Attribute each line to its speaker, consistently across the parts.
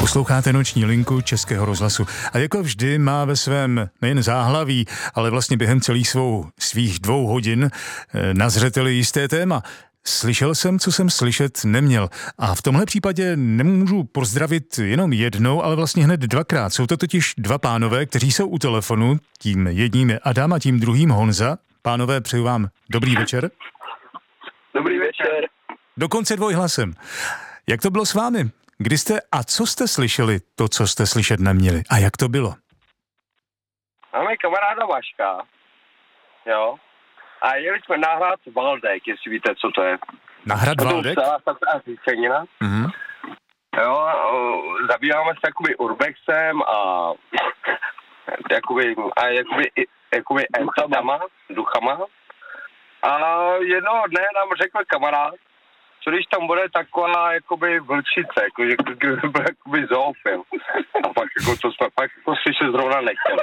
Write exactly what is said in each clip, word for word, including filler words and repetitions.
Speaker 1: Posloucháte Noční linku Českého rozhlasu. A jako vždy má ve svém nejen záhlaví, ale vlastně během celých svou svých dvou hodin na zřeteli jisté téma. Slyšel jsem, co jsem slyšet neměl. A v tomhle případě nemůžu pozdravit jenom jednou, ale vlastně hned dvakrát. Jsou to totiž dva pánové, kteří jsou u telefonu. Tím jedním je Adam a tím druhým Honza. Pánové, přeju vám dobrý večer.
Speaker 2: Dobrý večer.
Speaker 1: Dokonce dvojhlasem. Jak to bylo s vámi? Kdy jste a co jste slyšeli to, co jste slyšet neměli? A jak to bylo?
Speaker 2: Máme kamaráda Vaška, jo, a jeli jsme na hrad Valdek, jestli víte, co to je.
Speaker 1: Na hrad Valdek?
Speaker 2: Mm-hmm. Jo, zabýváme se jakoby urbexem a jakoby, a jakoby, jakoby entitama, duchama. A jednoho dne nám řekl kamarád, co když tam bude taková jakoby vlčice, jako, jako, jako, jakoby zoofil. A pak jako to jsme pak jako slyšet zrovna nechtěli.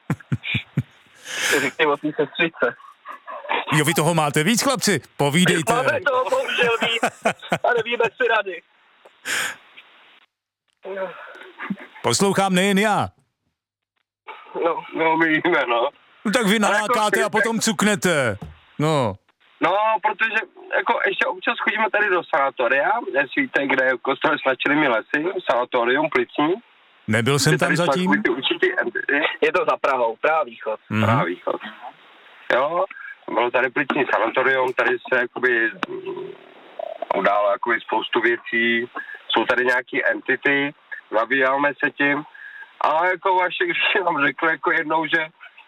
Speaker 2: Řekni o té sestřice.
Speaker 1: Jo, vy toho máte víc, chlapci, povídejte.
Speaker 2: Máme toho bohužel víc a nevíme si rady.
Speaker 1: Poslouchám nejen já.
Speaker 2: No, no my víme, no.
Speaker 1: No tak vy nalákáte a potom cuknete. No.
Speaker 2: No, protože jako ještě občas chodíme tady do sanatoria, jestli víte, kde je kostel s Načelými lesy, sanatorium Plicní.
Speaker 1: Nebyl jsem tam zatím?
Speaker 2: Je to za Prahou, Praha-východ. Mm-hmm. Praha-východ. Jo, bylo tady Plicní sanatorium, tady se jakoby událo jakoby spoustu věcí, jsou tady nějaký entity, zabýváme se tím, ale jako vaše, když nám řekl jako jednou, že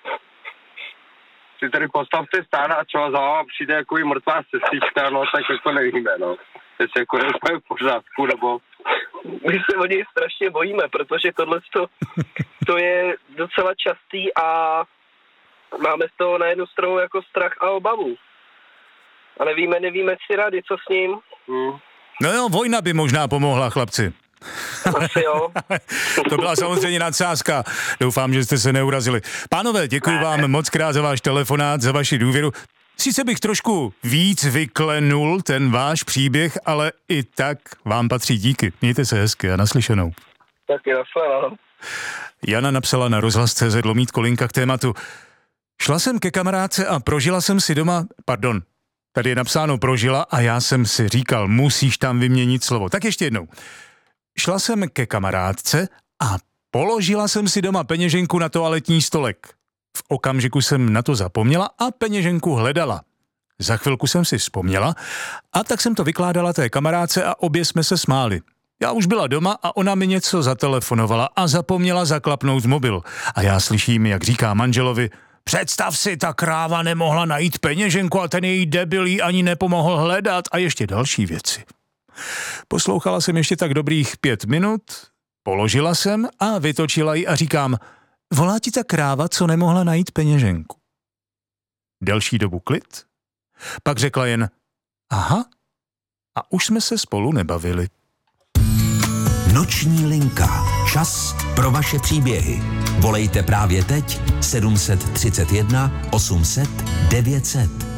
Speaker 2: si tady postavte stána a třeba za váma přijde jako i mrtvá sestřička, no tak jako nevíme, no. Jestli jako nejsme v pořádku, nebo... My se o něj strašně bojíme, protože tohle to je docela častý a máme z toho na jednu stranu jako strach a obavu. A nevíme, nevíme si rady, co s ním. Hmm.
Speaker 1: No jo, vojna by možná pomohla, chlapci.
Speaker 2: Asi jo.
Speaker 1: To byla samozřejmě nadsázka. Doufám, že jste se neurazili. Pánové, děkuji vám moc krát za váš telefonát, za vaši důvěru. Sice bych trošku víc vyklenul ten váš příběh, ale i tak vám patří díky. Mějte se hezky a naslyšenou.
Speaker 2: Taky naslyšenou.
Speaker 1: Jana napsala na rozhlas tečka cé zet lomítko linka k tématu. Šla jsem ke kamarádce a prožila jsem si doma, pardon, tady je napsáno prožila a já jsem si říkal, musíš tam vyměnit slovo. Tak ještě jednou. Šla jsem ke kamarádce a položila jsem si doma peněženku na toaletní stolek. V okamžiku jsem na to zapomněla a peněženku hledala. Za chvilku jsem si vzpomněla a tak jsem to vykládala té kamarádce a obě jsme se smáli. Já už byla doma a ona mi něco zatelefonovala a zapomněla zaklapnout mobil. A já slyším, jak říká manželovi, představ si, ta kráva nemohla najít peněženku a ten její debil jí ani nepomohl hledat a ještě další věci. Poslouchala jsem ještě tak dobrých pět minut, položila jsem a vytočila ji a říkám, volá ti ta kráva, co nemohla najít peněženku. Delší dobu klid, pak řekla jen, aha, a už jsme se spolu nebavili.
Speaker 3: Noční linka. Čas pro vaše příběhy. Volejte právě teď sedm set třicet jedna osm set devět set.